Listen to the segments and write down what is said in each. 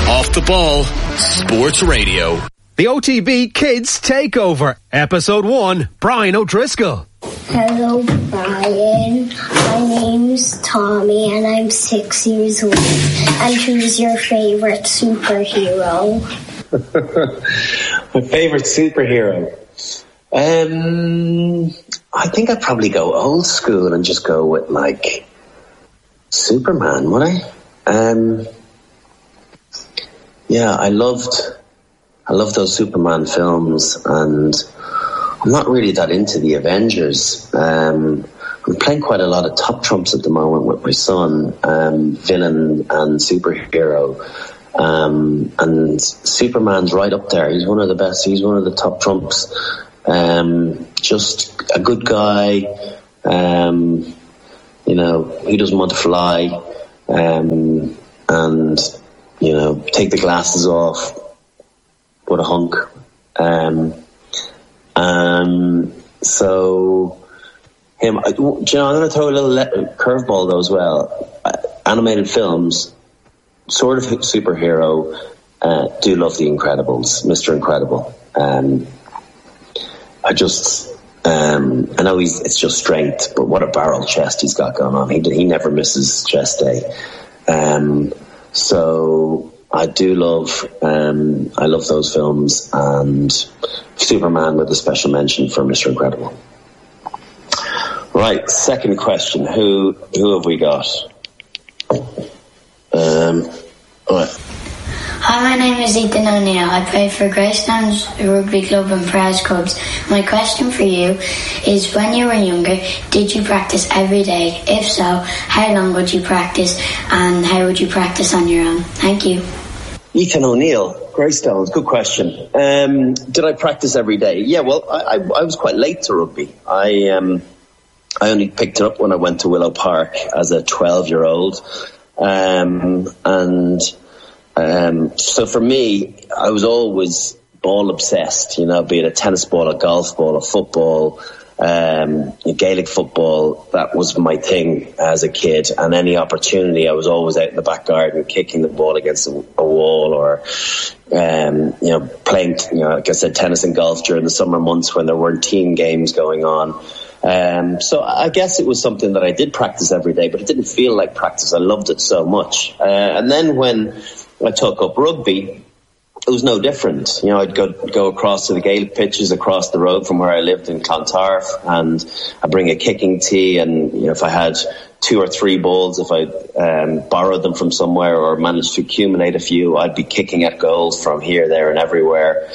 Off the Ball Sports Radio. The OTB Kids Takeover, Episode 1, Brian O'Driscoll. Hello, Brian. My name's Tommy and I'm 6 years old. And who's your favourite superhero? My favourite superhero? I think I'd probably go old school and just go with, like, Superman, would I? Yeah, I love those Superman films, and I'm not really that into the Avengers. I'm playing quite a lot of top trumps at the moment with my son, villain and superhero. And Superman's right up there. He's one of the best. He's one of the top trumps. Just a good guy. You know, he doesn't want to fly. And, you know, take the glasses off. What a hunk. So him, you know, I'm going to throw a little curveball though as well. Animated films, sort of superhero, do love The Incredibles, Mr. Incredible. I know it's just strength, but what a barrel chest he's got going on. He never misses chest day. So I do love, I love those films, and Superman with a special mention for Mr. Incredible. Right, second question. Who have we got? All right. Hi, my name is Ethan O'Neill. I play for Greystones Rugby Club and Prez Clubs. My question for you is, when you were younger, did you practice every day? If so, how long would you practice, and how would you practice on your own? Thank you. Ethan O'Neill, Greystones, good question. Did I practice every day? Yeah, well, I was quite late to rugby. I only picked it up when I went to Willow Park as a 12-year-old. So for me, I was always ball obsessed, you know, be it a tennis ball, a golf ball, a football, Gaelic football. That was my thing as a kid, and any opportunity, I was always out in the back garden kicking the ball against a wall, or you know, playing, you know, like I said, tennis and golf during the summer months when there weren't team games going on. So I guess it was something that I did practice every day, but it didn't feel like practice. I loved it so much. And then when I took up rugby, it was no different. You know, I'd go across to the Gaelic pitches across the road from where I lived in Clontarf, and I'd bring a kicking tee, and, you know, if I had 2 or 3 balls, if I borrowed them from somewhere or managed to accumulate a few, I'd be kicking at goals from here, there and everywhere.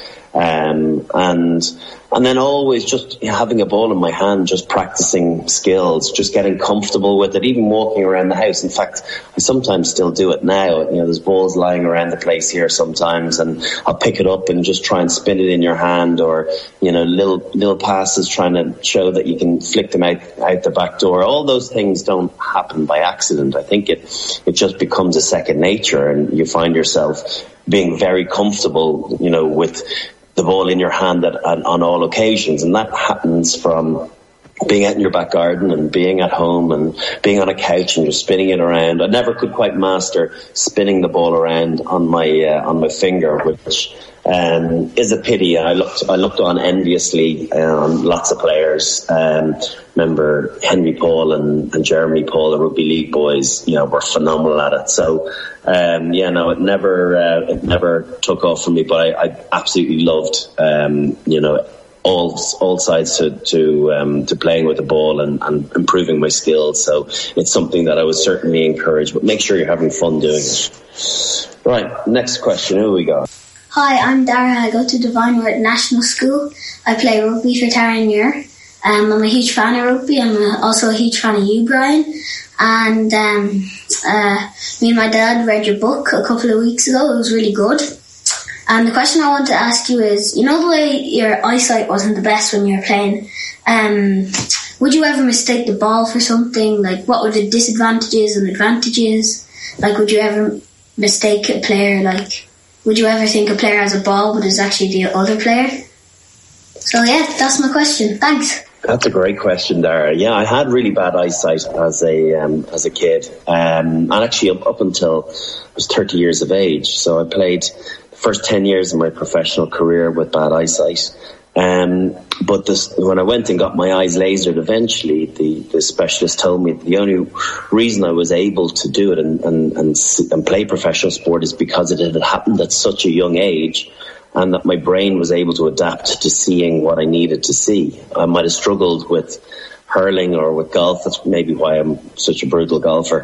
And then always just, you know, having a ball in my hand, just practicing skills, just getting comfortable with it, even walking around the house. In fact, I sometimes still do it now. You know, there's balls lying around the place here sometimes, and I'll pick it up and just try and spin it in your hand, or, you know, little passes trying to show that you can flick them out the back door. All those things don't happen by accident. I think it just becomes a second nature, and you find yourself being very comfortable, you know, with the ball in your hand on all occasions. And that happens from being out in your back garden and being at home and being on a couch and just spinning it around. I never could quite master spinning the ball around on my finger, which is a pity. I looked on enviously on lots of players. Remember Henry Paul and Jeremy Paul, the rugby league boys, you know, were phenomenal at it. So it never took off for me, but I absolutely loved you know, all sides to playing with the ball and improving my skills. So it's something that I would certainly encourage, but make sure you're having fun doing it. Right, next question, who we got? Hi, I'm Dara. I go to Divine Word National School. I play rugby for Tarramuir. I'm a huge fan of rugby. I'm also a huge fan of you, Brian. And me and my dad read your book a couple of weeks ago. It was really good. And the question I want to ask you is, you know the way your eyesight wasn't the best when you were playing, would you ever mistake the ball for something? Like, what were the disadvantages and advantages? Like, would you ever mistake a player? Like, would you ever think a player has a ball but is actually the other player? So yeah, that's my question. Thanks. That's a great question, Dara. Yeah, I had really bad eyesight as a kid, and actually up until I was 30 years of age. So I played the first 10 years of my professional career with bad eyesight. But when I went and got my eyes lasered eventually, the specialist told me the only reason I was able to do it and play professional sport is because it had happened at such a young age, and that my brain was able to adapt to seeing what I needed to see. I might have struggled with hurling or with golf. That's maybe why I'm such a brutal golfer.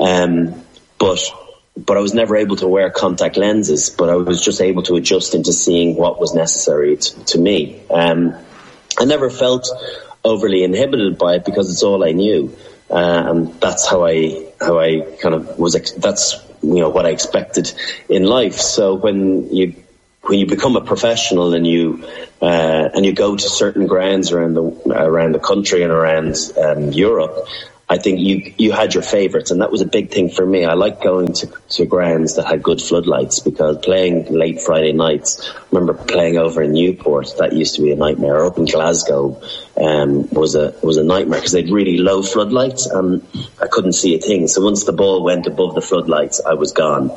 But I was never able to wear contact lenses, but I was just able to adjust into seeing what was necessary to me. I never felt overly inhibited by it because it's all I knew. And that's how I kind of was, that's, what I expected in life. So when you become a professional and you go to certain grounds around the country and around Europe, I think you had your favourites, and that was a big thing for me. I like going to grounds that had good floodlights, because playing late Friday nights, I remember playing over in Newport, that used to be a nightmare. Up in Glasgow was a nightmare because they had really low floodlights and I couldn't see a thing. So once the ball went above the floodlights, I was gone.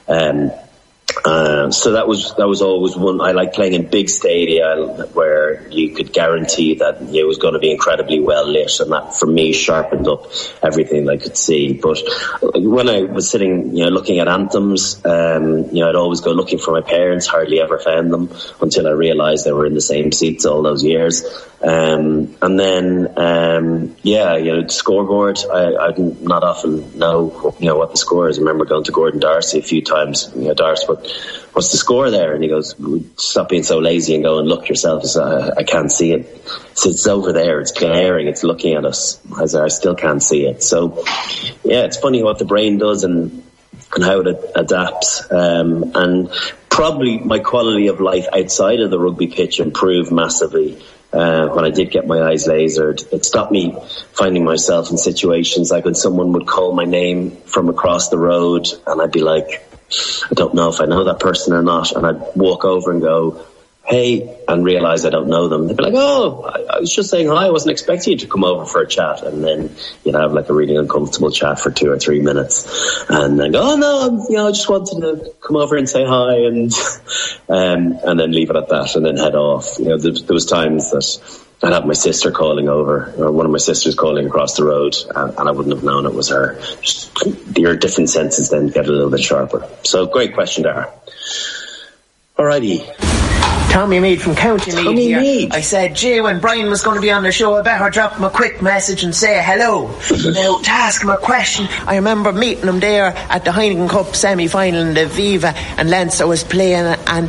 So that was always one. I like playing in big stadia where you could guarantee that it was going to be incredibly well lit, and that for me sharpened up everything I could see. But when I was sitting, looking at anthems, I'd always go looking for my parents. Hardly ever found them until I realised they were in the same seats all those years. And then, the scoreboard. I not often know, what the score is. I remember going to Gordon Darcy a few times. Darcy, what's the score there? And he goes, stop being so lazy and go and look yourself. I can't see it. So it's over there. It's glaring. It's looking at us. I still can't see it. So, yeah, it's funny what the brain does and how it adapts. And probably my quality of life outside of the rugby pitch improved massively. When I did get my eyes lasered, it stopped me finding myself in situations like when someone would call my name from across the road and I'd be like, I don't know if I know that person or not. And I'd walk over and go, hey, and realise I don't know them. They'd be like, oh, I was just saying hi. I wasn't expecting you to come over for a chat. And then you'd have like a really uncomfortable chat for 2 or 3 minutes. And then go, oh no, I just wanted to come over and say hi, and then leave it at that and then head off. There was times that I'd have my sister calling over, or one of my sisters calling across the road, and I wouldn't have known it was her. Just your different senses then get a little bit sharper. So great question, Dara. Alrighty. Tommy Mead from County Mead here. Mead. I said, gee, when Brian was going to be on the show, I better drop him a quick message and say hello. Now, to ask him a question, I remember meeting him there at the Heineken Cup semi-final in the Viva, and Leinster was playing, and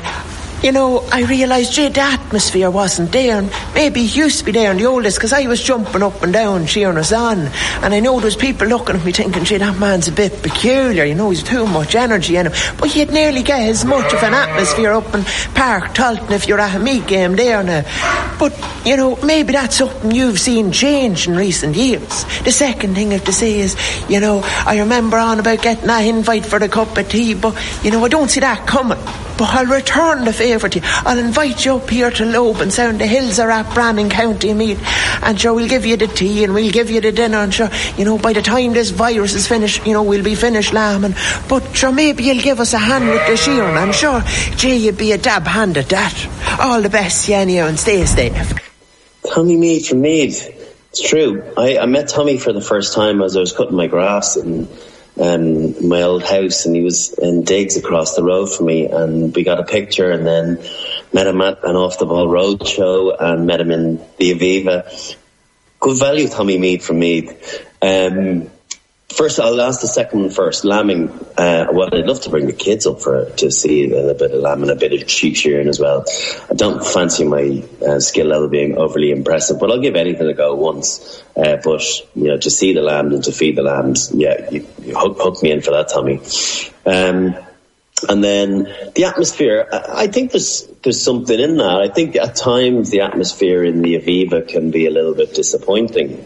I realised, the atmosphere wasn't there, and maybe it used to be there in the oldest, because I was jumping up and down, cheering us on, and I know there was people looking at me thinking, that man's a bit peculiar, he's too much energy in him, but you'd nearly get as much of an atmosphere up in Park Tolton if you're at a meat game there now. But, maybe that's something you've seen change in recent years. The second thing I have to say is, I remember on about getting an invite for the cup of tea, but, I don't see that coming. But I'll return the favour to you. I'll invite you up here to Loban Sound. The hills are at Brannan, County Meath. And sure, we'll give you the tea and we'll give you the dinner. And sure, by the time this virus is finished, we'll be finished lambing. But sure, maybe you'll give us a hand with the shearing. I'm sure, you'd be a dab hand at that. All the best, anyhow, and stay safe. Tommy Mead from Meath. It's true. I met Tommy for the first time as I was cutting my grass in my old house, and he was in digs across the road from me, and we got a picture, and then met him at an Off the Ball road show and met him in the Aviva. Good value, Tommy Mead from Meath. First, I'll ask the second one first. Lambing, I'd love to bring the kids up to see a bit of lambing, a bit of sheep shearing as well. I don't fancy my skill level being overly impressive, but I'll give anything a go once. But, to see the lambs and to feed the lambs, you hook me in for that, Tommy. And then the atmosphere, I think there's something in that. I think at times the atmosphere in the Aviva can be a little bit disappointing.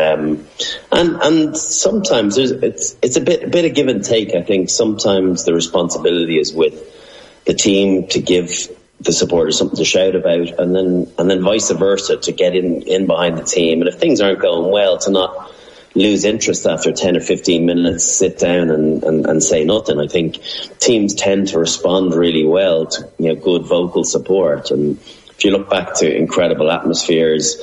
And sometimes it's a bit of give and take. I think sometimes the responsibility is with the team to give the supporters something to shout about, and then vice versa, to get in behind the team. And if things aren't going well, to not lose interest after 10 or 15 minutes, sit down and say nothing. I think teams tend to respond really well to good vocal support. And if you look back to incredible atmospheres,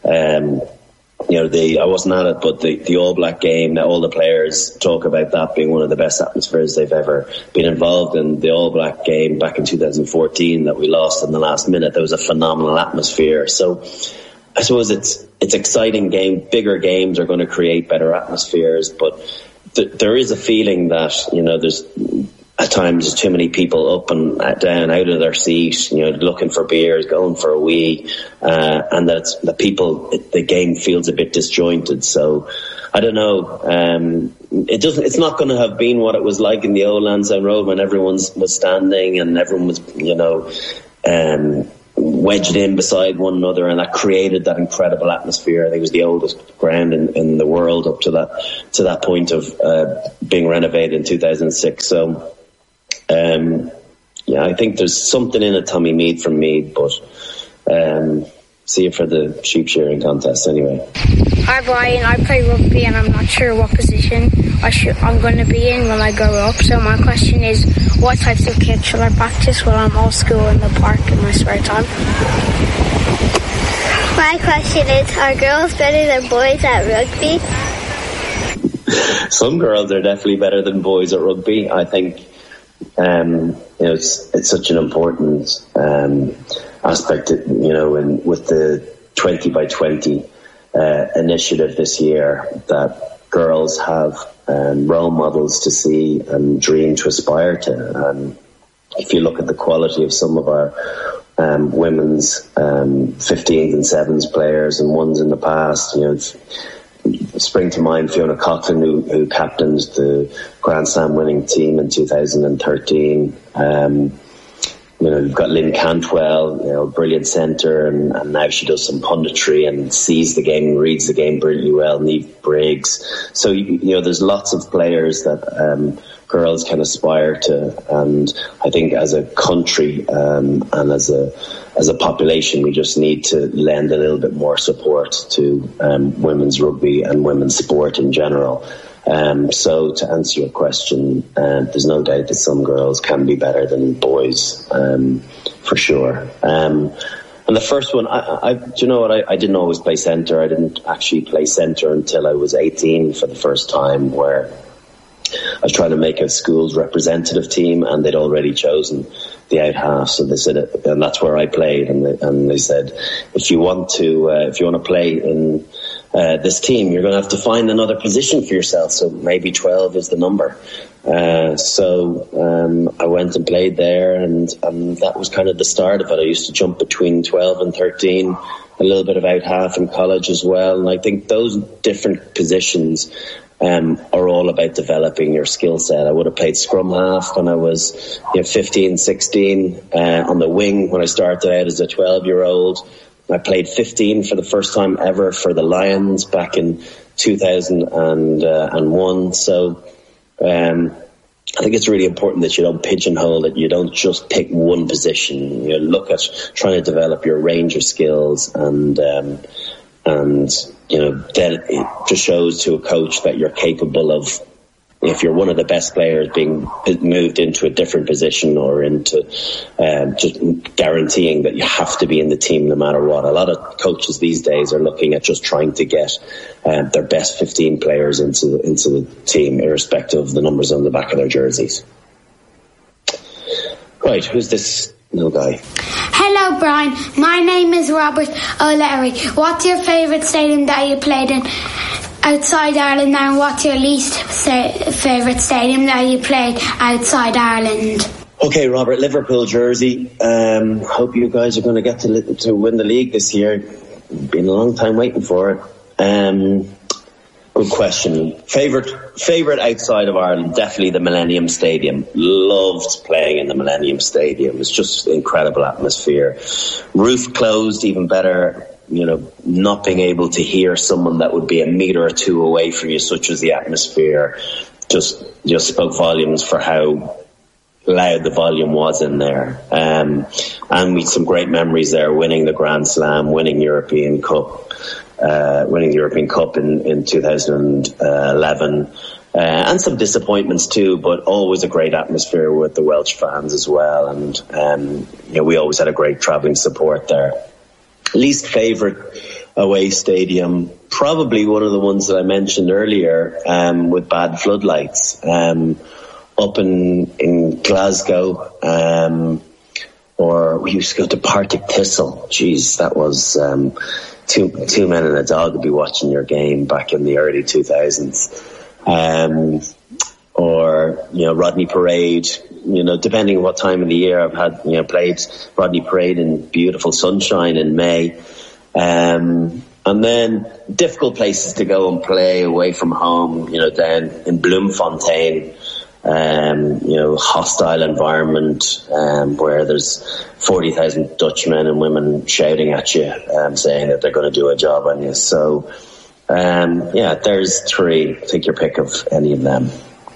I wasn't at it, but the All Black game, all the players talk about that being one of the best atmospheres they've ever been involved in. The All Black game back in 2014 that we lost in the last minute, there was a phenomenal atmosphere. So I suppose it's exciting game. Bigger games are going to create better atmospheres, but there is a feeling that, there's at times too many people up and down, out of their seat, looking for beers, going for a wee, and that the game feels a bit disjointed. So I don't know. It's not going to have been what it was like in the old Lansdowne Road when everyone was standing and everyone was, wedged in beside one another, and that created that incredible atmosphere. I think it was the oldest ground in the world up to that point of being renovated in 2006. So I think there's something in it, Tommy Mead from Mead, but see you for the sheep shearing contest anyway. Hi Brian, I play rugby and I'm not sure what position I'm going to be in when I grow up. So my question is, what types of kits should I practice when I'm off school in the park in my spare time? My question is, are girls better than boys at rugby? Some girls are definitely better than boys at rugby. I think it's such an important aspect, with the 20 by 20 initiative this year, that girls have role models to see and dream to aspire to. If you look at the quality of some of our women's 15s and 7s players and ones in the past, spring to mind Fiona Coughlin, who captained the Grand Slam winning team in 2013. You've got Lynn Cantwell, brilliant centre, and now she does some punditry and sees the game and reads the game brilliantly well. Niamh Briggs. So, there's lots of players that girls can aspire to, and I think as a country and as a population, we just need to lend a little bit more support to women's rugby and women's sport in general. So to answer your question, there's no doubt that some girls can be better than boys, for sure. And the first one, I didn't always play centre. I didn't actually play centre until I was 18 for the first time, where I was trying to make a school's representative team, and they'd already chosen the out half. So they said, and that's where I played. And they said, if you want to play in this team, you're going to have to find another position for yourself. So maybe 12 is the number. So I went and played there, and that was kind of the start of it. I used to jump between 12 and 13, a little bit of out half in college as well. And I think those different positions are all about developing your skill set. I would have played scrum half when I was 15, 16, on the wing when I started out as a 12-year-old. I played 15 for the first time ever for the Lions back in 2001. So I think it's really important that you don't pigeonhole it. You don't just pick one position. You look at trying to develop your range of skills, and then it just shows to a coach that you're capable of, if you're one of the best players, being moved into a different position, or into just guaranteeing that you have to be in the team no matter what. A lot of coaches these days are looking at just trying to get their best 15 players into the team, irrespective of the numbers on the back of their jerseys. Right, who's this little guy? Hello, Brian. My name is Robert O'Leary. What's your favourite stadium that you played in outside Ireland, and what's your least favourite stadium that you played outside Ireland? Okay, Robert, Liverpool jersey. Hope you guys are going to get to win the league this year. Been a long time waiting for it. Good question. Favourite outside of Ireland, definitely the Millennium Stadium. Loved playing in the Millennium Stadium. It's just incredible atmosphere. Roof closed, even better. Not being able to hear someone that would be a metre or two away from you, such as the atmosphere, just spoke volumes for how loud the volume was in there. And we had some great memories there, winning the Grand Slam, winning the European Cup in 2011. And some disappointments too, but always a great atmosphere with the Welsh fans as well. And, we always had a great travelling support there. Least favourite away stadium, probably one of the ones that I mentioned earlier, with bad floodlights, up in Glasgow, or we used to go to Partick Thistle. Jeez, that was, two men and a dog would be watching your game back in the early 2000s. Or Rodney Parade, depending on what time of the year. I've had, played Rodney Parade in beautiful sunshine in May. And then difficult places to go and play away from home, down in Bloemfontein, hostile environment, where there's 40,000 Dutch men and women shouting at you, saying that they're going to do a job on you. So, there's 3. Take your pick of any of them.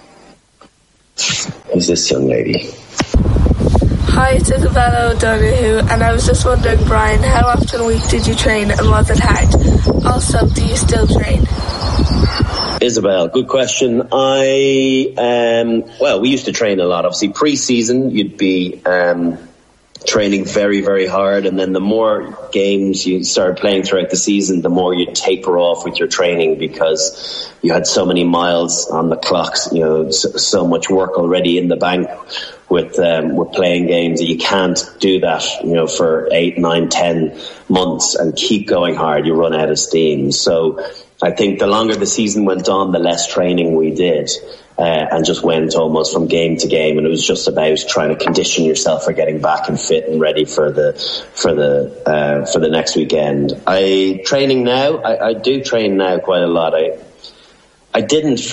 Who's this young lady? Hi, it's Isabella O'Donoghue, and I was just wondering, Brian, how often a week did you train, and was it hard? Also, do you still train? Isabel, good question. We used to train a lot. Obviously, pre-season, you'd be training very, very hard, and then the more games you started playing throughout the season, the more you'd taper off with your training, because you had so many miles on the clocks, so much work already in the bank with playing games that you can't do that, for 8, 9, 10 months and keep going hard. You run out of steam. So I think the longer the season went on, the less training we did, and just went almost from game to game. And it was just about trying to condition yourself for getting back and fit and ready for the next weekend. I do train now quite a lot. I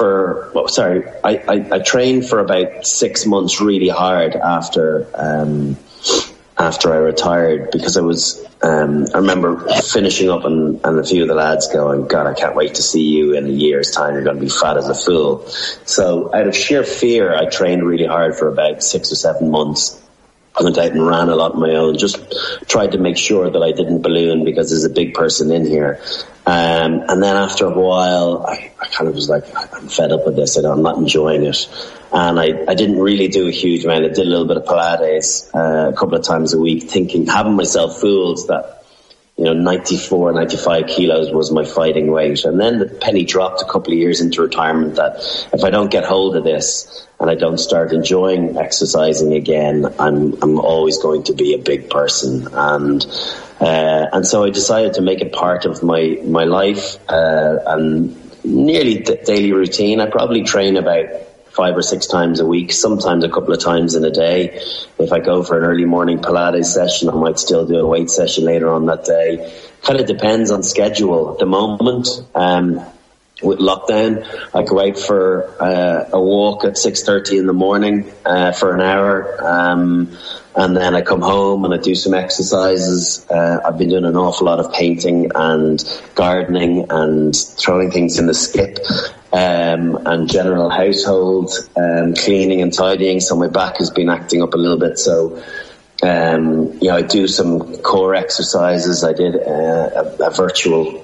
trained for about 6 months really hard after I retired, because I remember finishing up and a few of the lads going, God, I can't wait to see you in a year's time. You're going to be fat as a fool. So out of sheer fear, I trained really hard for about 6 or 7 months. I went out and ran a lot on my own, just tried to make sure that I didn't balloon, because there's a big person in here. And then after a while, I kind of was like, I'm fed up with this. I'm not enjoying it. And I didn't really do a huge amount. I did a little bit of Pilates a couple of times a week, having myself fooled that 94, 95 kilos was my fighting weight. And then the penny dropped a couple of years into retirement that if I don't get hold of this and I don't start enjoying exercising again, I'm always going to be a big person. And so I decided to make it part of my life, and nearly daily routine. I probably train about 5 or 6 times a week, sometimes a couple of times in a day. If I go for an early morning Pilates session, I might still do a weight session later on that day. Kind of depends on schedule. At the moment, with lockdown, I go out for a walk at 6:30 in the morning for an hour, and then I come home and I do some exercises. I've been doing an awful lot of painting and gardening and throwing things in the skip, and general household cleaning and tidying. So my back has been acting up a little bit. So I do some core exercises. I did a virtual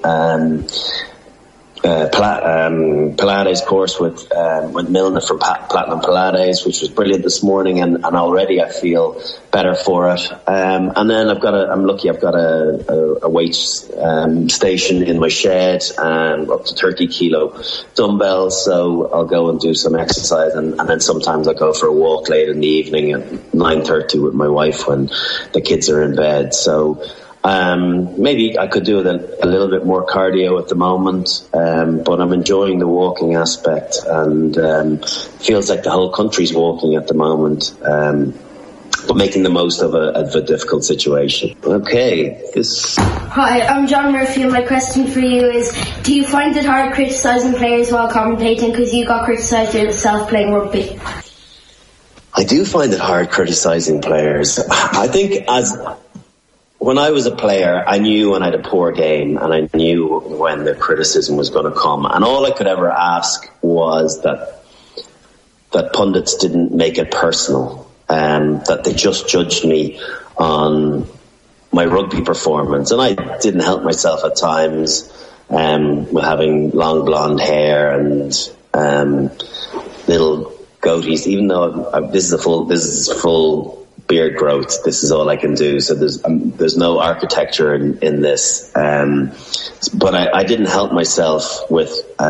Pilates course with Milna from Platinum Pilates, which was brilliant this morning, and already I feel better for it. And then I'm lucky I've got a weight station in my shed, and up to 30 kilo dumbbells, so I'll go and do some exercise, and then sometimes I go for a walk late in the evening at 9:30 with my wife when the kids are in bed. So maybe I could do a little bit more cardio at the moment, but I'm enjoying the walking aspect, and feels like the whole country's walking at the moment, but making the most of a difficult situation. Okay. Hi, I'm John Murphy, and my question for you is, do you find it hard criticising players while commentating, because you got criticised yourself playing rugby? I do find it hard criticising players. I think when I was a player, I knew when I had a poor game, and I knew when the criticism was going to come. And all I could ever ask was that pundits didn't make it personal. that they just judged me on my rugby performance, and I didn't help myself at times with having long blonde hair and little goatees. Even though this is full beard growth, this is all I can do. So there's no architecture in this, but I didn't help myself with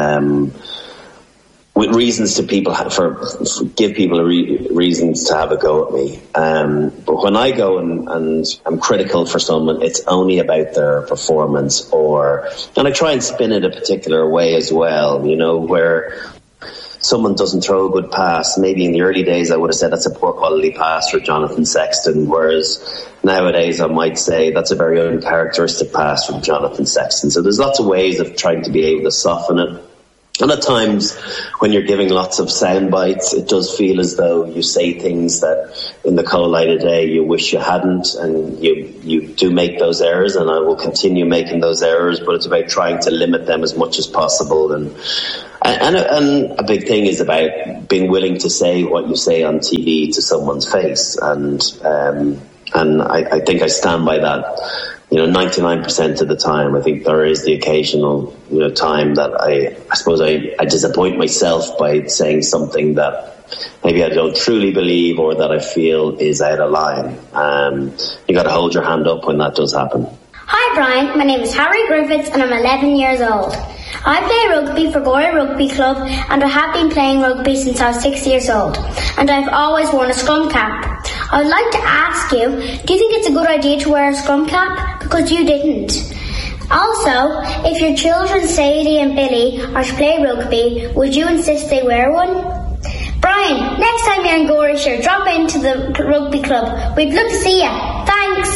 reasons to people give people reasons to have a go at me. But when I go and I'm critical for someone, it's only about their performance, and I try and spin it a particular way as well, you know, where someone doesn't throw a good pass. Maybe in the early days I would have said that's a poor quality pass for Jonathan Sexton, whereas nowadays I might say that's a very uncharacteristic pass from Jonathan Sexton. So there's lots of ways of trying to be able to soften it. And at times, when you're giving lots of sound bites, it does feel as though you say things that in the cold light of day you wish you hadn't, and you do make those errors, and I will continue making those errors, but it's about trying to limit them as much as possible. And a big thing is about being willing to say what you say on TV to someone's face, and I think I stand by that. You know, 99% of the time. I think there is the occasional, you know, time that I suppose I disappoint myself by saying something that maybe I don't truly believe or that I feel is out of line. You got to hold your hand up when that does happen. Hi Brian, my name is Harry Griffiths and I'm 11 years old. I play rugby for Gorey Rugby Club and I have been playing rugby since I was 6 years old, and I've always worn a scrum cap. I would like to ask you, do you think it's a good idea to wear a scrum cap? Because you didn't. Also, if your children Sadie and Billy are to play rugby, would you insist they wear one? Brian, next time you're in Goreyshire, drop into the rugby club. We'd love to see you. Thanks.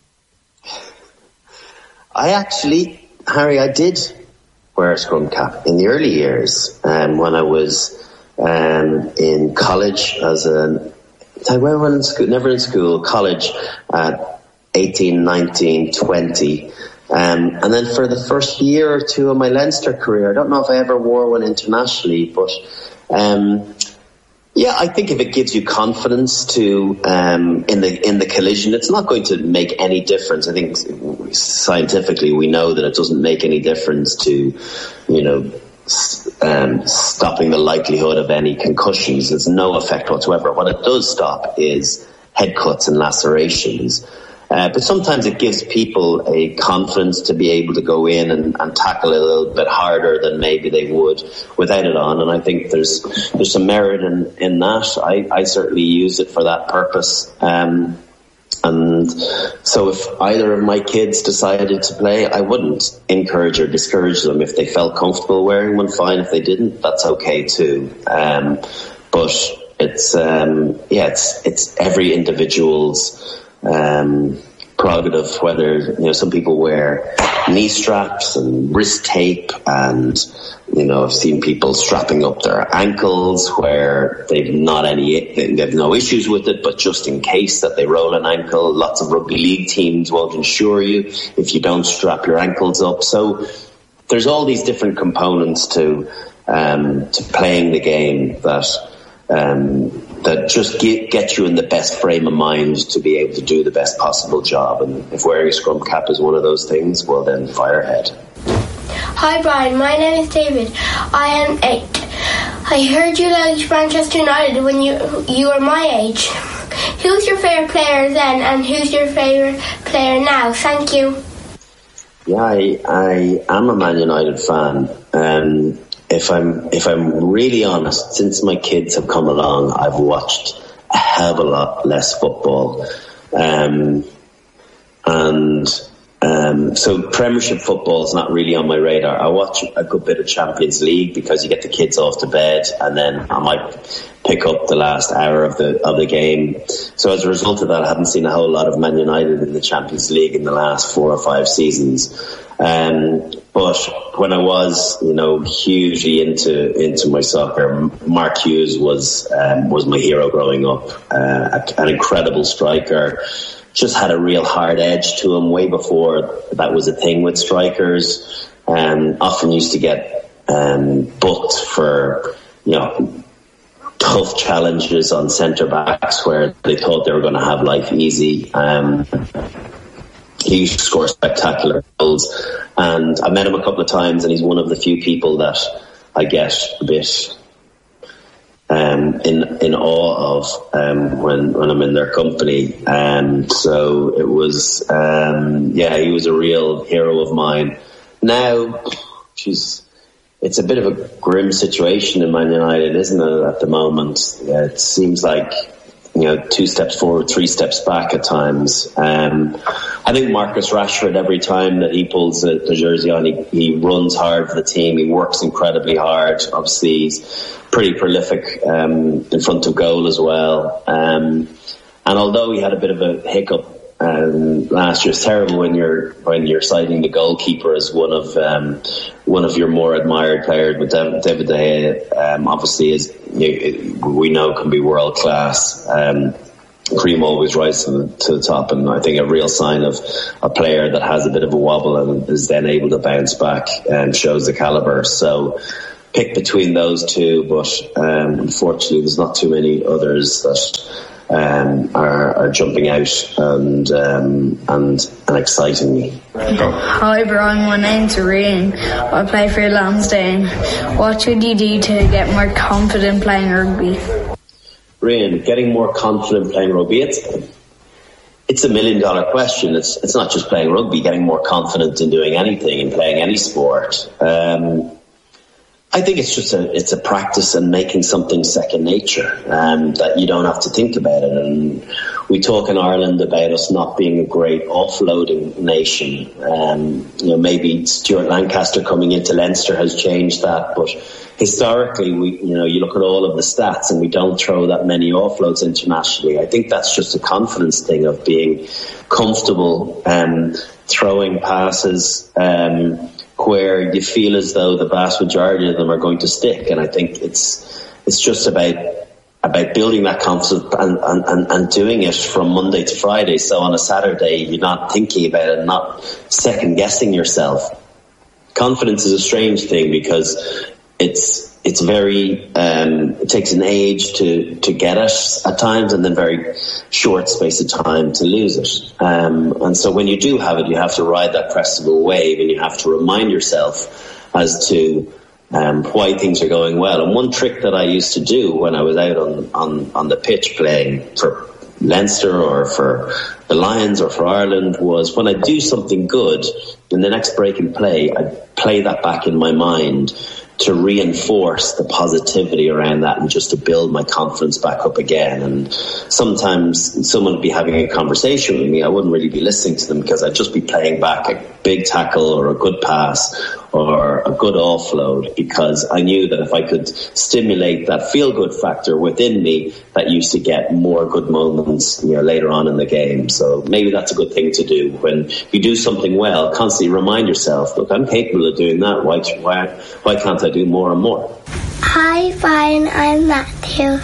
Harry, I did wear a scrum cap in the early years, when I was in college never in school, college at 18, 19, 20. And then for the first year or two of my Leinster career, I don't know if I ever wore one internationally, but I think if it gives you confidence to in the collision, it's not going to make any difference. I think scientifically we know that it doesn't make any difference to, you know, stopping the likelihood of any concussions. There's no effect whatsoever. What it does stop is head cuts and lacerations. But sometimes it gives people a confidence to be able to go in and tackle it a little bit harder than maybe they would without it on. And I think there's some merit in that. I certainly use it for that purpose. And so if either of my kids decided to play, I wouldn't encourage or discourage them. If they felt comfortable wearing one, fine. If they didn't, that's okay too. But it's every individual's prerogative, whether, you know, some people wear knee straps and wrist tape, and, you know, I've seen people strapping up their ankles where they've no issues with it, but just in case that they roll an ankle. Lots of rugby league teams won't insure you if you don't strap your ankles up. So there's all these different components to playing the game that just get you in the best frame of mind to be able to do the best possible job. And if wearing a scrum cap is one of those things, well then fire ahead. Hi Brian, my name is David. I am 8. I heard you liked Manchester United when you were my age. Who's your favourite player then, and who's your favourite player now? Thank you. Yeah, I am a Man United fan. If I'm really honest, since my kids have come along, I've watched a hell of a lot less football. So Premiership football is not really on my radar. I watch a good bit of Champions League because you get the kids off to bed, and then I might pick up the last hour of the game. So as a result of that, I haven't seen a whole lot of Man United in the Champions League in the last 4 or 5 seasons. But when I was, you know, hugely into my soccer, Mark Hughes was my hero growing up. An incredible striker. Just had a real hard edge to him way before that was a thing with strikers. Often used to get booked for, you know, tough challenges on centre backs where they thought they were going to have life easy. He used to score spectacular goals, and I met him a couple of times, and he's one of the few people that I get a bit in awe of when I'm in their company. So it was he was a real hero of mine. Now, it's a bit of a grim situation in Man United, isn't it, at the moment? It seems like, 2 steps forward, 3 steps back at times. I think Marcus Rashford, every time that he pulls the jersey on, he runs hard for the team. He works incredibly hard. Obviously, he's pretty prolific in front of goal as well. And although he had a bit of a hiccup last year, it's terrible when you're citing the goalkeeper as one of your more admired players. But David De Gea, obviously, we know can be world class. Cream always rises to the top, and I think a real sign of a player that has a bit of a wobble and is then able to bounce back and shows the calibre. So pick between those two, but unfortunately there's not too many others that are jumping out and exciting me. Hi Brian, my name's Ryan. I play for Lansdowne. What should you do to get more confident playing rugby? Ryan, getting more confident playing rugby, it's $1 million question. It's not just playing rugby, getting more confident in doing anything and playing any sport. I think it's a practice and making something second nature, that you don't have to think about it. And we talk in Ireland about us not being a great offloading nation. Maybe Stuart Lancaster coming into Leinster has changed that, but historically, you look at all of the stats and we don't throw that many offloads internationally. I think that's just a confidence thing of being comfortable throwing passes where you feel as though the vast majority of them are going to stick. And I think it's just about building that confidence and doing it from Monday to Friday. So on a Saturday, you're not thinking about it, not second guessing yourself. Confidence is a strange thing because it's very it takes an age to get it at times, and then very short space of time to lose it. And so when you do have it, you have to ride that crest of a wave, and you have to remind yourself as to why things are going well. And one trick that I used to do when I was out on the pitch playing for Leinster or for the Lions or for Ireland was when I do something good in the next break in play, I play that back in my mind to reinforce the positivity around that and just to build my confidence back up again. And sometimes someone would be having a conversation with me, I wouldn't really be listening to them because I'd just be playing back a big tackle or a good pass or a good offload, because I knew that if I could stimulate that feel-good factor within me, that used to get more good moments later on in the game. So maybe that's a good thing to do. When you do something well, constantly remind yourself, look, I'm capable of doing that. Why can't I do more and more? Hi, Brian. I'm Matthew.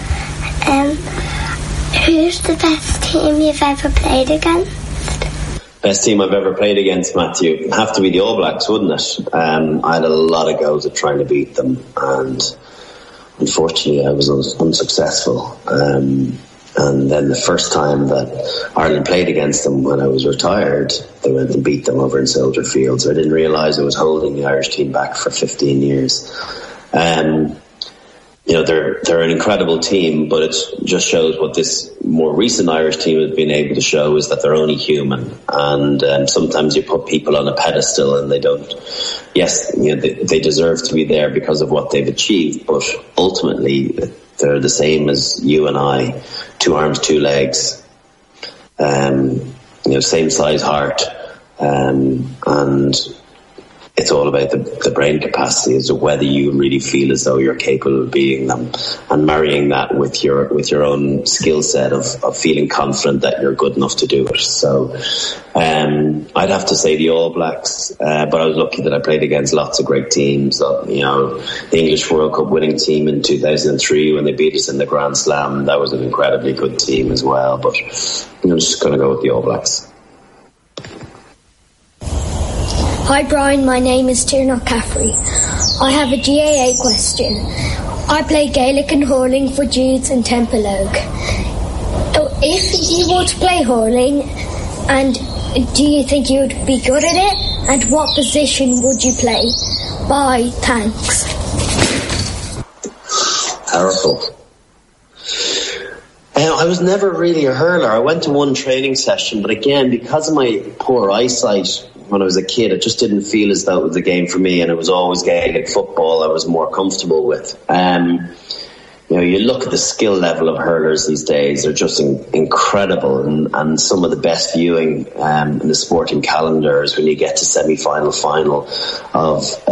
Who's the best team you've ever played against? Best team I've ever played against, Matthew, it'd have to be the All Blacks, wouldn't it? I had a lot of goes at trying to beat them, and unfortunately I was unsuccessful. And then the first time that Ireland played against them when I was retired, they went and beat them over in Soldier Field. So I didn't realise I was holding the Irish team back for 15 years. They're an incredible team, but it just shows what this more recent Irish team has been able to show is that they're only human. And sometimes you put people on a pedestal and they don't. Yes, they deserve to be there because of what they've achieved, but ultimately they're the same as you and I, 2 arms, 2 legs, same size heart, and it's all about the brain capacity as to whether you really feel as though you're capable of being them, and marrying that with your own skill set of feeling confident that you're good enough to do it. So I'd have to say the All Blacks, but I was lucky that I played against lots of great teams. The English World Cup winning team in 2003 when they beat us in the Grand Slam, that was an incredibly good team as well, but I'm just going to go with the All Blacks. Hi Brian, my name is Tiernan Caffrey. I have a GAA question. I play Gaelic and hurling for Jude's in Templeogue. If you were to play hurling, and do you think you'd be good at it? And what position would you play? Bye, thanks. Powerful. I was never really a hurler. I went to one training session, but again, because of my poor eyesight when I was a kid, it just didn't feel as though it was a game for me, and it was always Gaelic football I was more comfortable with. You look at the skill level of hurlers these days, they're just incredible, and some of the best viewing in the sporting calendar is when you get to semi-final, final of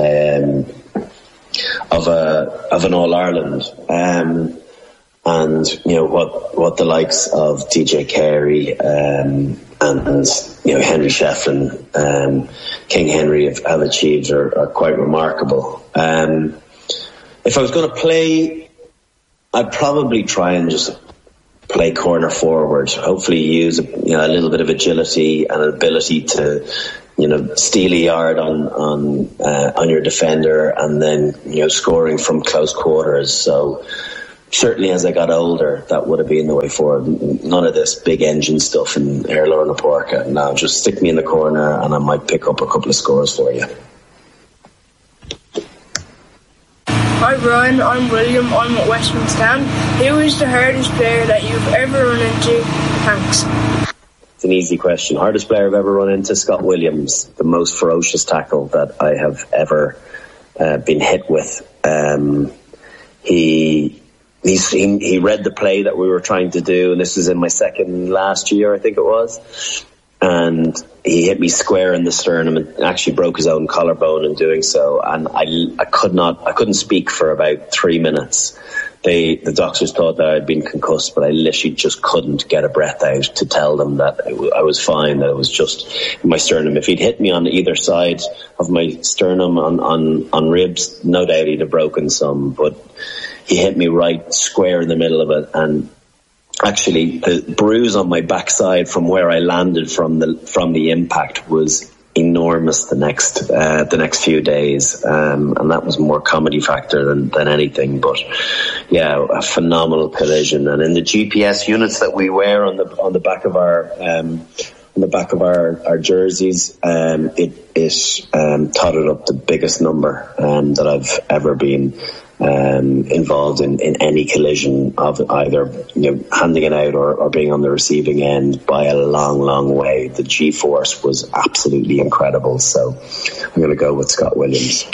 an All-Ireland. And what the likes of DJ Carey and Henry Shefflin, King Henry have achieved are quite remarkable. If I was going to play, I'd probably try and just play corner forward. Hopefully use a little bit of agility and an ability to steal a yard on your defender, and then scoring from close quarters. So certainly as I got older, that would have been the way forward. None of this big engine stuff in Airlorn or Porca. Now just stick me in the corner and I might pick up a couple of scores for you. Hi Brian, I'm William. I'm at Westman Stand. Who is the hardest player that you've ever run into? Thanks. It's an easy question. Hardest player I've ever run into, Scott Williams, the most ferocious tackle that I have ever been hit with. He read the play that we were trying to do, and this was in my last year, I think it was. And he hit me square in the sternum and actually broke his own collarbone in doing so. And I couldn't speak for about 3 minutes. The doctors thought that I'd been concussed, but I literally just couldn't get a breath out to tell them that I was fine, that it was just in my sternum. If he'd hit me on either side of my sternum on ribs, no doubt he'd have broken some, but he hit me right square in the middle of it, and actually the bruise on my backside from where I landed from the impact was enormous the next few days, and that was more comedy factor than anything. But yeah, a phenomenal collision. And in the GPS units that we wear on the back of our jerseys, it totted up the biggest number that I've ever been involved in any collision of either handing it out or being on the receiving end by a long way. The G-force was absolutely incredible, so I'm going to go with Scott Williams.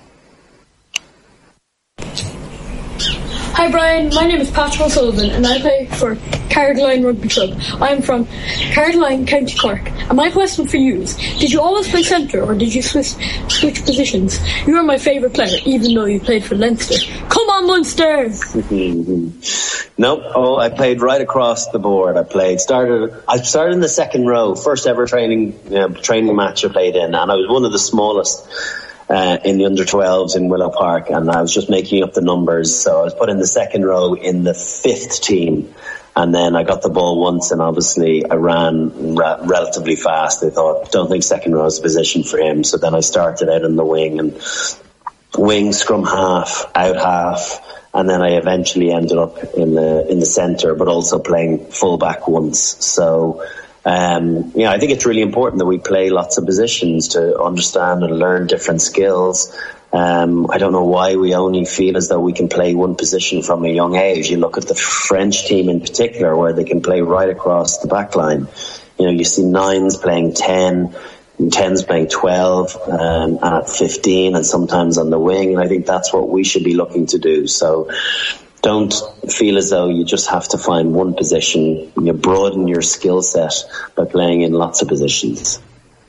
Hi Brian, my name is Patrick O'Sullivan and I play for Carrigaline Rugby Club. I'm from Carrigaline, County Cork. And my question for you is, did you always play centre or did you switch positions? You are my favourite player, even though you played for Leinster. Come on, Munster! Nope. I played right across the board. I started in the second row, first ever training match I played in, and I was one of the smallest in the under-12s in Willow Park, and I was just making up the numbers, so I was put in the second row in the 5th team, and then I got the ball once, and obviously I ran relatively fast. They thought, don't think second row is a position for him, so then I started out in the wing, scrum half, out half, and then I eventually ended up in the centre, but also playing full-back once. So I think it's really important that we play lots of positions to understand and learn different skills. I don't know why we only feel as though we can play one position from a young age. You look at the French team in particular, where they can play right across the back line. You see 9s playing 10, and 10s playing 12, and at 15, and sometimes on the wing. And I think that's what we should be looking to do. So don't feel as though you just have to find one position. You broaden your skill set by playing in lots of positions.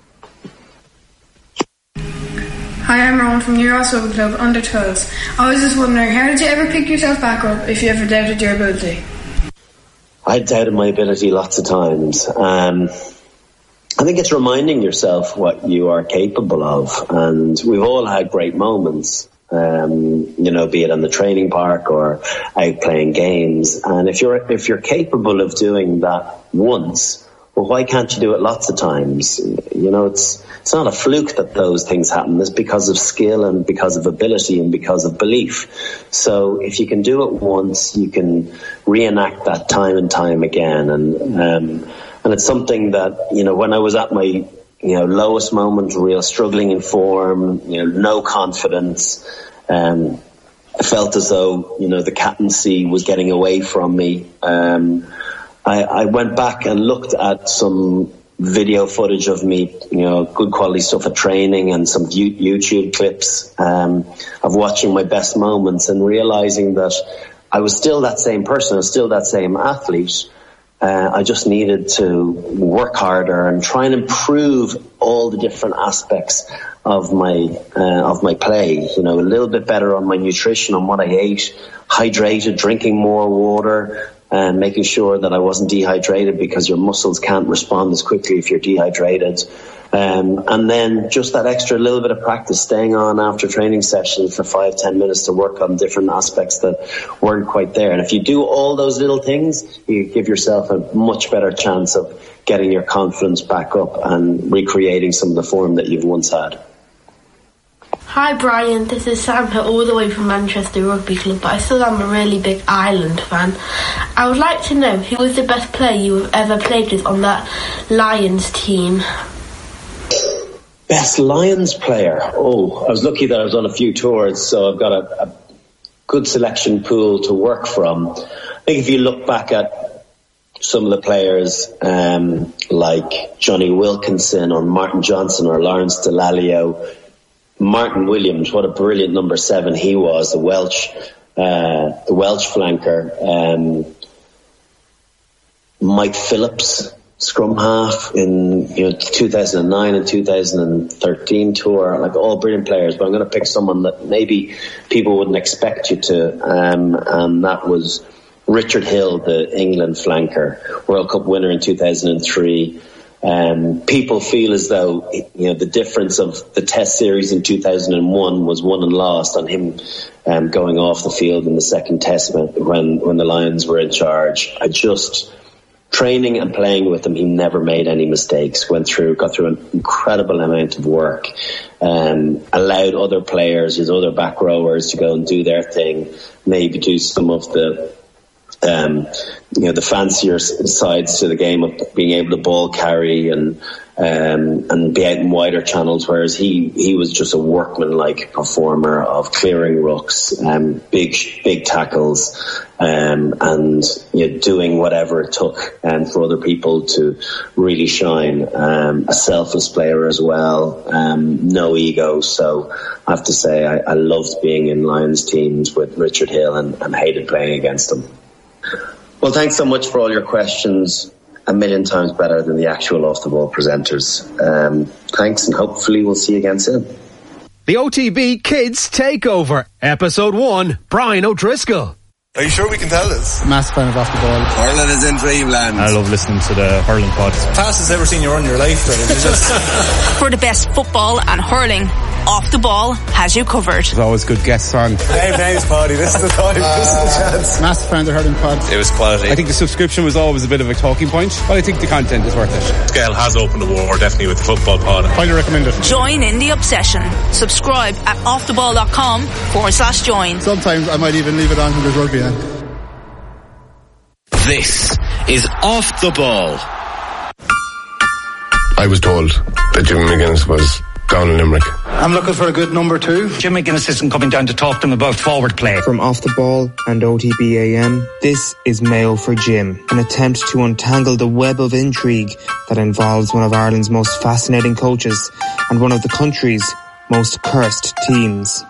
Hi, I'm Rowan from New Ross Rugby Club, under 12s. I was just wondering, how did you ever pick yourself back up if you ever doubted your ability? I doubted my ability lots of times. I think it's reminding yourself what you are capable of, and we've all had great moments. Be it on the training park or out playing games. And if you're capable of doing that once, well, why can't you do it lots of times? You know, it's not a fluke that those things happen. It's because of skill and because of ability and because of belief. So if you can do it once, you can reenact that time and time again. And it's something that, you know, when I was at my, you know, lowest moment, real struggling in form, you know, no confidence, I felt as though, you know, the captaincy was getting away from me. I went back and looked at some video footage of me, you know, good quality stuff at training, and some YouTube clips of watching my best moments, and realizing that I was still that same person, I was still that same athlete. I just needed to work harder and try and improve all the different aspects of my play. You know, a little bit better on my nutrition, on what I ate, hydrated, drinking more water, and making sure that I wasn't dehydrated, because your muscles can't respond as quickly if you're dehydrated. And then just that extra little bit of practice, staying on after training sessions for 5-10 minutes to work on different aspects that weren't quite there. And if you do all those little things, you give yourself a much better chance of getting your confidence back up and recreating some of the form that you've once had. Hi Brian, this is Sam here, all the way from Manchester Rugby Club, but I still am a really big Ireland fan. I would like to know, who was the best player you have ever played with on that Lions team? Best Lions player? Oh, I was lucky that I was on a few tours, so I've got a good selection pool to work from. I think if you look back at some of the players like Johnny Wilkinson or Martin Johnson or Lawrence Delalio, Martin Williams, what a brilliant number 7 he was, the Welsh flanker. Mike Phillips, scrum half in 2009 and 2013 tour, like all brilliant players. But I'm going to pick someone that maybe people wouldn't expect you to, and that was Richard Hill, the England flanker, World Cup winner in 2003. People feel as though, you know, the difference of the Test series in 2001 was won and lost on him going off the field in the second Test when the Lions were in charge. Training and playing with him, he never made any mistakes. Got through an incredible amount of work, allowed other players, his other back rowers, to go and do their thing, maybe do some of the the fancier sides to the game of being able to ball carry and be out in wider channels, whereas he was just a workman-like performer of clearing rucks, big tackles, and doing whatever it took for other people to really shine. A selfless player as well, no ego. So I have to say I loved being in Lions teams with Richard Hill and hated playing against him. Well, thanks so much for all your questions. A million times better than the actual Off the Ball presenters. Thanks, and hopefully we'll see you again soon. The OTB Kids Takeover, Episode 1, Brian O'Driscoll. Are you sure we can tell this? Massive fan of Off the Ball. Ireland is in dreamland. I love listening to the hurling pod. Fastest ever seen you run in your life. For the best football and hurling, Off the Ball has you covered. There's always good guests on. Thanks, Paddy. This is the time. This is the chance. Massive fan of the hurling pod. It was quality. I think the subscription was always a bit of a talking point, but I think the content is worth it. Gael has opened the war, definitely, with the football pod. Highly recommend it. Join in the obsession. Subscribe at offtheball.com/join. Sometimes I might even leave it on when there's rugby on. This is Off the Ball. I was told that Jim McGuinness was down in Limerick. I'm looking for a good number 2. Jim McGuinness isn't coming down to talk to him about forward play. From Off the Ball and OTB AM, this is Mayo for Jim, an attempt to untangle the web of intrigue that involves one of Ireland's most fascinating coaches and one of the country's most cursed teams.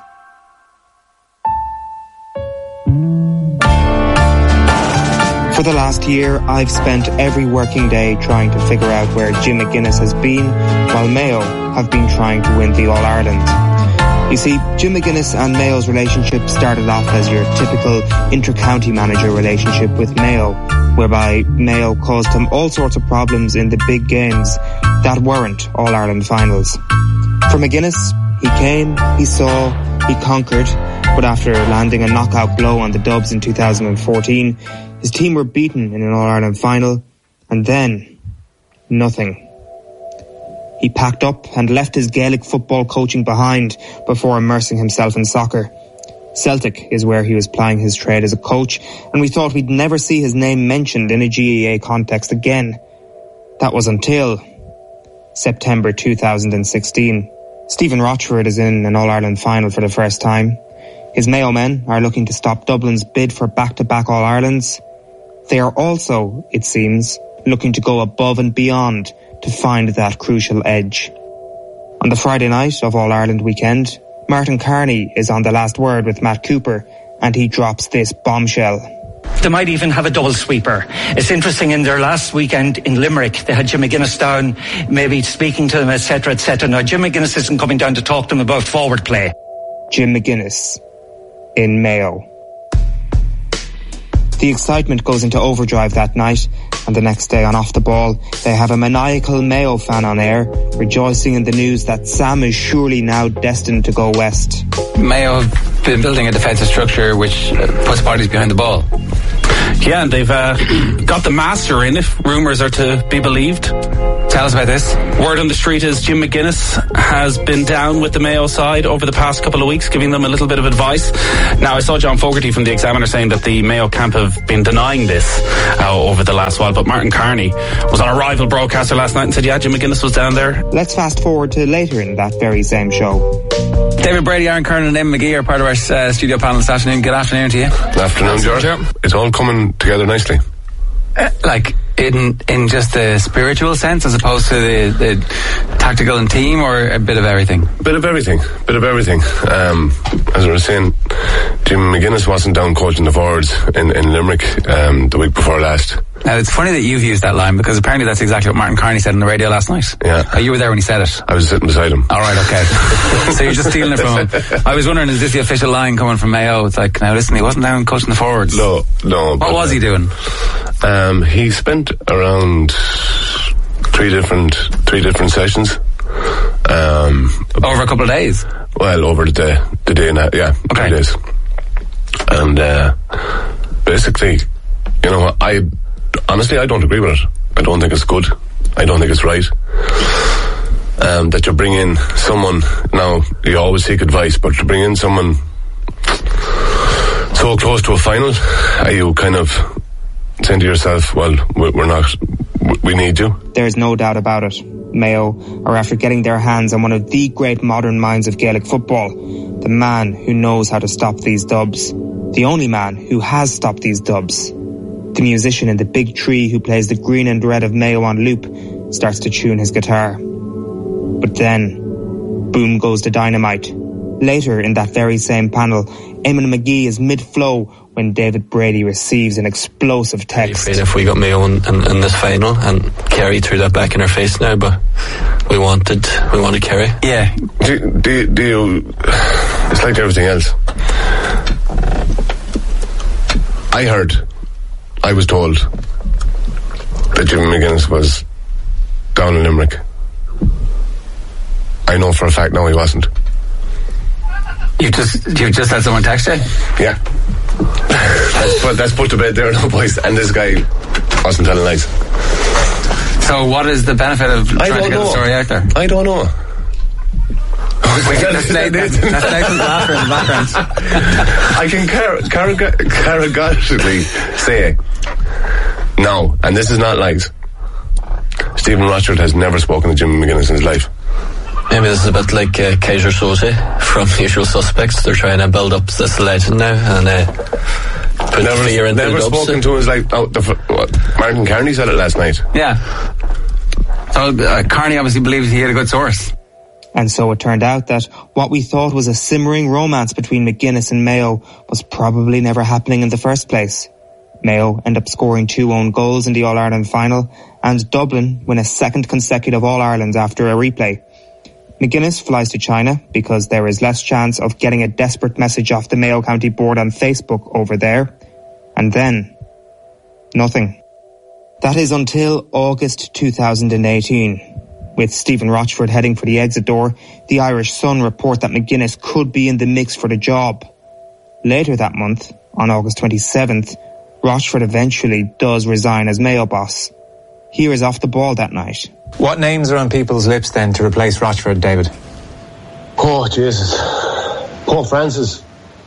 For the last year, I've spent every working day trying to figure out where Jim McGuinness has been, while Mayo have been trying to win the All-Ireland. You see, Jim McGuinness and Mayo's relationship started off as your typical inter-county manager relationship with Mayo, whereby Mayo caused him all sorts of problems in the big games that weren't All-Ireland finals. For McGuinness, he came, he saw, he conquered, but after landing a knockout blow on the Dubs in 2014, his team were beaten in an All-Ireland final, and then nothing. He packed up and left his Gaelic football coaching behind before immersing himself in soccer. Celtic is where he was plying his trade as a coach, and we thought we'd never see his name mentioned in a GAA context again. That was until September 2016. Stephen Rochford is in an All-Ireland final for the first time. His Mayo men are looking to stop Dublin's bid for back-to-back All-Irelands. They are also, it seems, looking to go above and beyond to find that crucial edge. On the Friday night of All-Ireland weekend, Martin Carney is on the last word with Matt Cooper, and he drops this bombshell. They might even have a double sweeper. It's interesting, in their last weekend in Limerick, they had Jim McGuinness down, maybe speaking to them, etc., etc. Now, Jim McGuinness isn't coming down to talk to them about forward play. Jim McGuinness in Mayo. The excitement goes into overdrive that night, and the next day on Off the Ball, they have a maniacal Mayo fan on air, rejoicing in the news that Sam is surely now destined to go west. Mayo have been building a defensive structure which puts bodies behind the ball. Yeah, and they've got the master in, if rumours are to be believed. Tell us about this. Word on the street is Jim McGuinness has been down with the Mayo side over the past couple of weeks, giving them a little bit of advice. Now, I saw John Fogarty from the Examiner saying that the Mayo camp have been denying this over the last while, but Martin Carney was on a rival broadcaster last night and said, yeah, Jim McGuinness was down there. Let's fast forward to later in that very same show. David Brady, Aaron Kernan and Eamon McGee are part of our studio panel this afternoon. Good afternoon to you. Good afternoon, George. It's all coming together nicely. Like in just the spiritual sense as opposed to the tactical and team, or a bit of everything? Bit of everything. As I was saying, Jim McGuinness wasn't down coaching the forwards in Limerick the week before last. Now, it's funny that you've used that line, because apparently that's exactly what Martin Carney said on the radio last night. Yeah. You were there when he said it. I was sitting beside him. All right, okay. So you're just stealing it from him. I was wondering, is this the official line coming from Mayo? It's like, now listen, he wasn't down coaching the forwards. No. What was he doing? He spent around three different sessions. Over a couple of days? Well, over the day and a half, yeah, okay. 3 days. And basically, you know, honestly, I don't agree with it. I don't think it's good. I don't think it's right. That you bring in someone, now, you always seek advice, but to bring in someone so close to a final, are you kind of saying to yourself, well, we need you? There's no doubt about it. Mayo are after getting their hands on one of the great modern minds of Gaelic football, the man who knows how to stop these dubs, the only man who has stopped these dubs. The musician in the big tree who plays the green and red of Mayo on loop starts to tune his guitar. But then, boom goes the dynamite. Later in that very same panel, Eamon McGee is mid-flow when David Brady receives an explosive text. I'm afraid if we got Mayo in this final, and Kerry threw that back in our face now, but we wanted Kerry. Yeah. Do you? It's like everything else. I was told that Jim McGuinness was down in Limerick. I know for a fact now he wasn't. You just had someone text you? Yeah. That's put to bed there now, boys. And this guy wasn't telling lies. So what is the benefit of trying to get the story out there? I don't know. That's Nathan's laughter in the background. I can categorically say no, and this is not lies. Stephen Rochford has never spoken to Jim McGuinness in his life. Maybe this is a bit like Kaiser Soze from Usual Suspects. They're trying to build up this legend now and put fear into the dubs. Never spoken to his life. Martin Carney said it last night. Yeah. So Carney obviously believes he had a good source. And so it turned out that what we thought was a simmering romance between McGuinness and Mayo was probably never happening in the first place. Mayo end up scoring 2 own goals in the All-Ireland final, and Dublin win a second consecutive All-Ireland after a replay. McGuinness flies to China because there is less chance of getting a desperate message off the Mayo County Board on Facebook over there. And then, nothing. That is until August 2018. With Stephen Rochford heading for the exit door, the Irish Sun report that McGuinness could be in the mix for the job. Later that month, on August 27th, Rochford eventually does resign as Mayo boss. Here is Off the Ball that night. What names are on people's lips then to replace Rochford, David? Oh, Jesus. Paul Francis.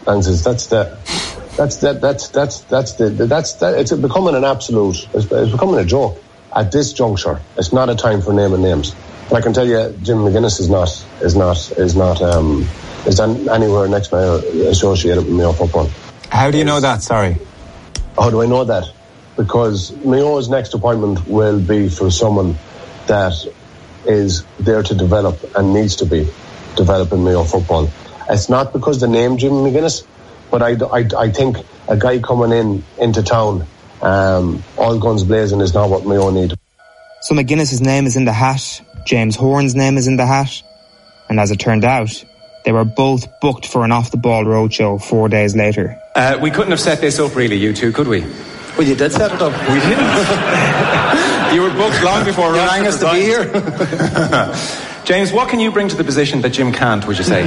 It's becoming an absolute, it's becoming a joke at this juncture. It's not a time for naming names. But I can tell you, Jim McGuinness is anywhere next Mayo associated with Mayo football. How do you know that? Sorry. How do I know that? Because Mayo's next appointment will be for someone that is there to develop and needs to be developing Mayo football. It's not because the name Jim McGuinness, but I think a guy coming into town, all guns blazing, is not what Mayo need. So McGuinness's name is in the hat, James Horan's name is in the hat, and as it turned out, they were both booked for an off-the-ball roadshow 4 days later. We couldn't have set this up really, you two, could we? Well, you did set it up. We didn't. You were booked long before you rang us to be here. James, what can you bring to the position that Jim can't, would you say?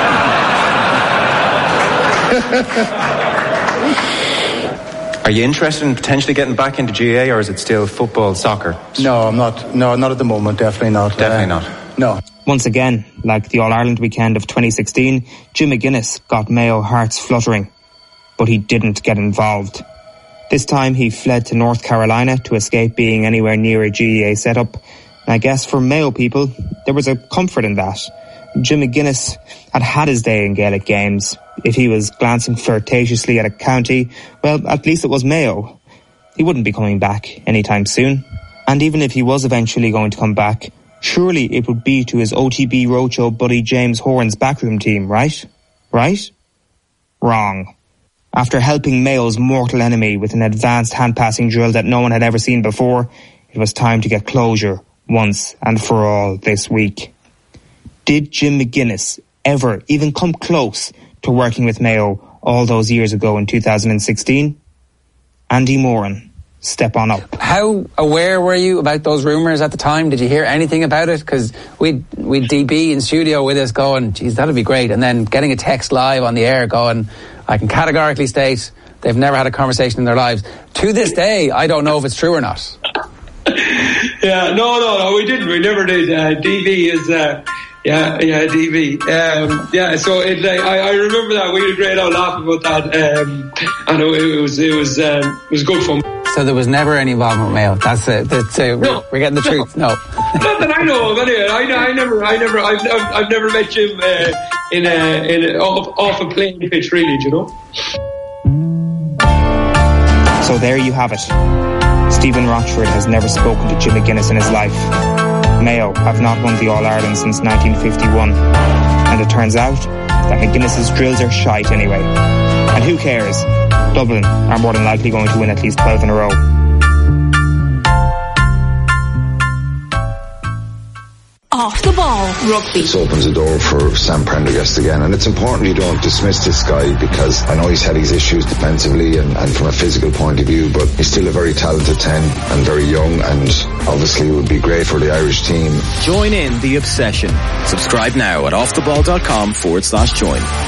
Are you interested in potentially getting back into GAA, or is it still football, soccer? No, I'm not. No, not at the moment. Definitely not. Definitely not. No. Once again, like the All-Ireland weekend of 2016, Jim McGuinness got Mayo hearts fluttering, but he didn't get involved. This time he fled to North Carolina to escape being anywhere near a GAA setup. And I guess for Mayo people, there was a comfort in that. Jim McGuinness had his day in Gaelic games. If he was glancing flirtatiously at a county, well, at least it was Mayo. He wouldn't be coming back anytime soon. And even if he was eventually going to come back, surely it would be to his OTB Roadshow buddy James Horan's backroom team, right? Right? Wrong. After helping Mayo's mortal enemy with an advanced hand-passing drill that no one had ever seen before, it was time to get closure once and for all this week. Did Jim McGuinness ever even come close to working with Mayo all those years ago in 2016? Andy Moran, step on up. How aware were you about those rumours at the time? Did you hear anything about it? Because we'd DB in studio with us going, geez, that'd be great. And then getting a text live on the air going, I can categorically state they've never had a conversation in their lives. To this day, I don't know if it's true or not. Yeah, no, we didn't. We never did. DB is, DB. So I remember that. We had a great old laugh about that. I know it was good fun. So there was never any involvement with Mayo. That's it. No, we're getting the truth. No. Not that I know of. Anyway, I've never met Jim off a playing pitch, really. Do you know? So there you have it. Stephen Rochford has never spoken to Jim McGuinness in his life. Mayo have not won the All-Ireland since 1951. And it turns out that McGuinness's drills are shite anyway. And who cares? Dublin are more than likely going to win at least 12 in a row. Off the Ball Rugby. This opens the door for Sam Prendergast again, and it's important you don't dismiss this guy, because I know he's had his issues defensively and from a physical point of view, but he's still a very talented 10 and very young, and obviously would be great for the Irish team. Join in the obsession. Subscribe now at offtheball.com/join.